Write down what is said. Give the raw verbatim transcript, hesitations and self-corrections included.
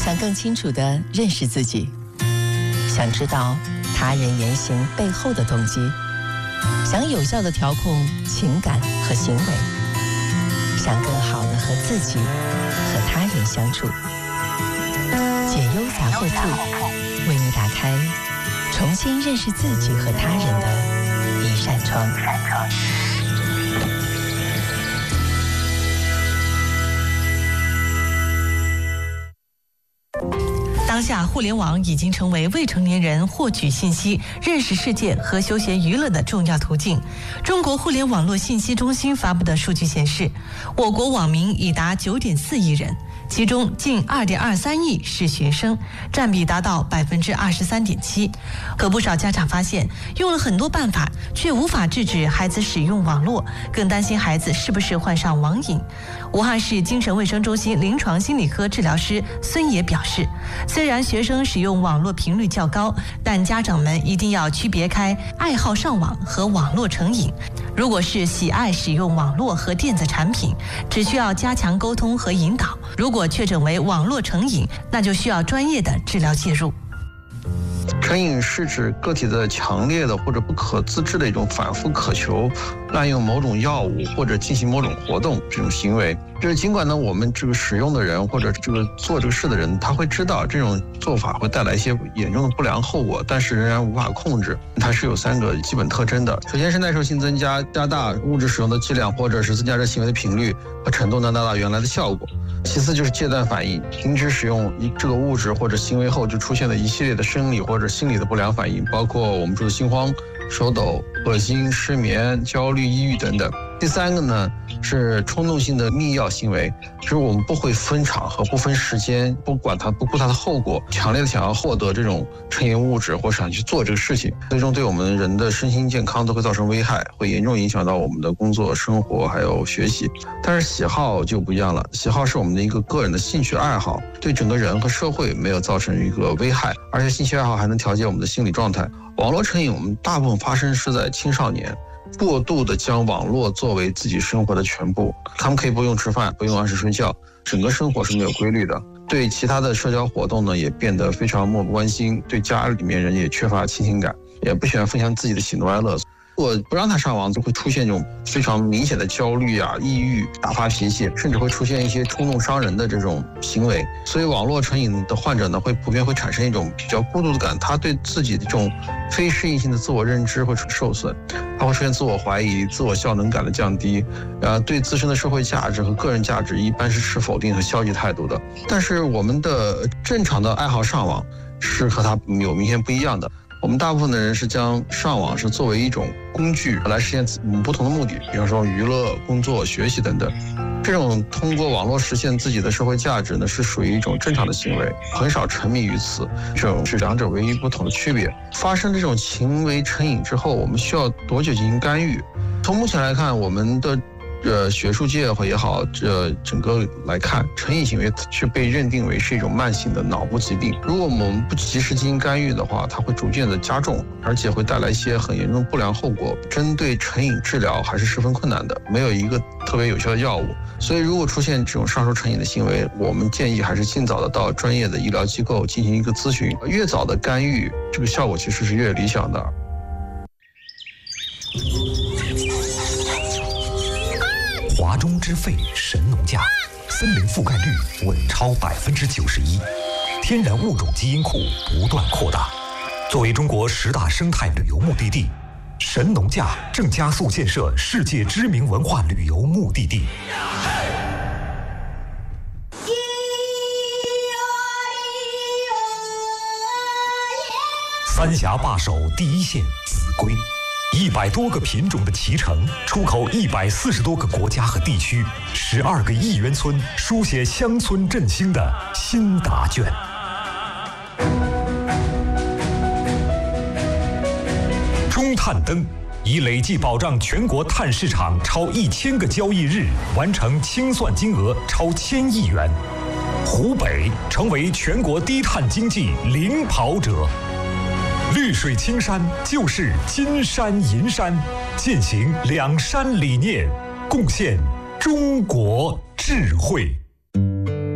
想更清楚地认识自己，想知道他人言行背后的动机，想有效地调控情感和行为，想更好地和自己和他人相处。解忧杂货铺为你打开重新认识自己和他人的一扇窗。 当下互联网已经成为未成年人获取信息、认识世界和休闲娱乐的重要途径。中国互联网络信息中心发布的数据显示，我国网民已达 九点四亿人，其中近 二点二三亿是学生，占比达到 百分之二十三点七。可不少家长发现，用了很多办法，却无法制止孩子使用网络，更担心孩子是不是患上网瘾。武汉市精神卫生中心临床心理科治疗师孙野表示，虽然学生使用网络频率较高，但家长们一定要区别开爱好上网和网络成瘾。如果是喜爱使用网络和电子产品，只需要加强沟通和引导；如果确诊为网络成瘾，那就需要专业的治疗介入。 成瘾是指个体的强烈的或者不可自制的一种反复渴求、滥用某种药物或者进行某种活动这种行为。就是尽管呢，我们这个使用的人或者这个做这个事的人，他会知道这种做法会带来一些严重的不良后果，但是仍然无法控制。它是有三个基本特征的。首先是耐受性增加，加大物质使用的剂量，或者是增加这行为的频率和程度，能达到原来的效果。其次就是戒断反应，停止使用这个物质或者行为后，就出现了一系列的生理或者心理的不良反应，包括我们说的心慌、手抖、恶心、失眠、焦虑、抑郁等等。第三个呢是冲动性的密钥行为，就是我们不会分场合、不分时间，不管它、不顾它的后果，强烈的想要获得这种成瘾物质或想去做这个事情，最终对我们人的身心健康都会造成危害，会严重影响到我们的工作、生活还有学习。但是喜好就不一样了，喜好是我们的一个个人的兴趣爱好，对整个人和社会没有造成一个危害，而且兴趣爱好还能调节我们的心理状态。网络成瘾我们大部分发生是在青少年，过度的将网络作为自己生活的全部，他们可以不用吃饭，不用按时睡觉，整个生活是没有规律的。对其他的社交活动呢，也变得非常漠不关心，对家里面人也缺乏亲情感，也不喜欢分享自己的喜怒哀乐。如果不让他上网，就会出现这种非常明显的焦虑啊、抑郁、大发脾气，甚至会出现一些冲动伤人的这种行为。所以网络成瘾的患者呢，会普遍会产生一种比较孤独感，他对自己的这种非适应性的自我认知会受损，他会出现自我怀疑、自我效能感的降低，呃，对自身的社会价值和个人价值一般是持否定和消极态度的。但是我们的正常的爱好上网是和他有明显不一样的。我们大部分的人是将上网是作为一种工具来实现不同的目的，比方说娱乐、工作、学习等等。这种通过网络实现自己的社会价值呢，是属于一种正常的行为，很少沉迷于此。这种是两者唯一不同的区别。发生这种行为成瘾之后，我们需要多久进行干预？从目前来看，我们的呃，学术界也好，这整个来看，成瘾行为是被认定为是一种慢性的脑部疾病。如果我们不及时进行干预的话，它会逐渐的加重，而且会带来一些很严重的不良后果。针对成瘾治疗还是十分困难的，没有一个特别有效的药物。所以，如果出现这种上述成瘾的行为，我们建议还是尽早的到专业的医疗机构进行一个咨询。越早的干预，这个效果其实是越理想的。 华中之肺神农架，森林覆盖率稳超百分之九十一，天然物种基因库不断扩大。作为中国十大生态旅游目的地，神农架正加速建设世界知名文化旅游目的地。三峡坝首第一县秭归。一百多个品种的脐橙，出口一百四十多个国家和地区，十二个亿元村，书写乡村振兴的新答卷。中碳登已累计保障全国碳市场超一千个交易日，完成清算金额超千亿元。湖北成为全国低碳经济领跑者。绿水青山就是金山银山，践行两山理念，贡献中国智慧。